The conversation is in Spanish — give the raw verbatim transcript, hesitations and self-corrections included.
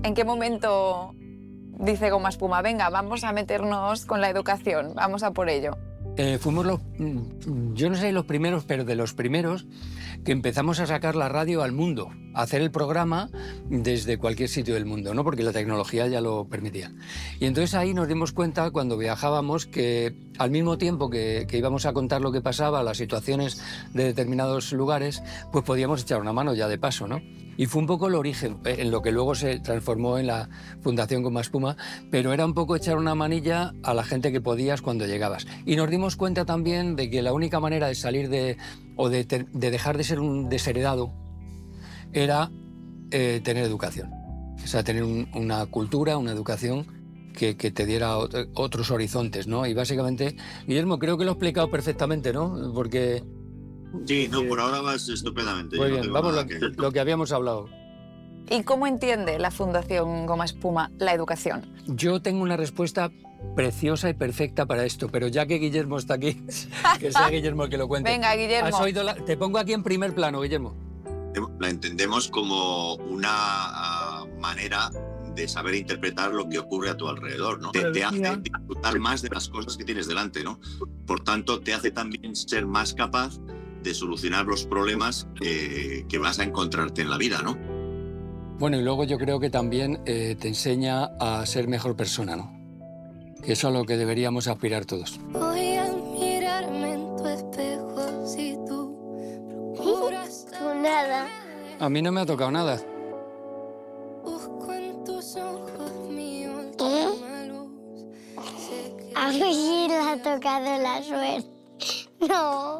¿En qué momento dice Goma Espuma, venga, vamos a meternos con la educación, vamos a por ello? Eh, fuimos los, yo no sé los primeros, pero de los primeros que empezamos a sacar la radio al mundo, a hacer el programa desde cualquier sitio del mundo, ¿no? Porque la tecnología ya lo permitía. Y entonces ahí nos dimos cuenta cuando viajábamos que al mismo tiempo que, que íbamos a contar lo que pasaba, las situaciones de determinados lugares, pues podíamos echar una mano ya de paso, ¿no? Y fue un poco el origen, en lo que luego se transformó en la Fundación Goma Espuma, pero era un poco echar una manilla a la gente que podías cuando llegabas. Y nos dimos cuenta también de que la única manera de salir de, o de, ter, de dejar de ser un desheredado era eh, tener educación. O sea, tener un, una cultura, una educación que, que te diera ot otros horizontes, ¿no? Y básicamente, Guillermo, creo que lo he explicado perfectamente, ¿no? Porque... Sí, no, por ahora vas estupendamente. Muy Yo bien, no vamos a lo, que... lo que habíamos hablado. ¿Y cómo entiende la Fundación Goma Espuma la educación? Yo tengo una respuesta preciosa y perfecta para esto, pero ya que Guillermo está aquí, que sea Guillermo el que lo cuente. Venga, Guillermo. ¿Has oído la... Te pongo aquí en primer plano, Guillermo. La entendemos como una uh, manera de saber interpretar lo que ocurre a tu alrededor, ¿no? Te, te hace disfrutar más de las cosas que tienes delante, ¿no? Por tanto, te hace también ser más capaz de solucionar los problemas que, que vas a encontrarte en la vida, ¿no? Bueno, y luego yo creo que también eh, te enseña a ser mejor persona, ¿no? Que eso es a lo que deberíamos aspirar todos. Voy a mirarme en tu espejo si tú procuras nada. A mí no me ha tocado nada. Busco en tus ojos mi ¿Qué? última luz. Sé que A mí sí le ha tocado la suerte. No.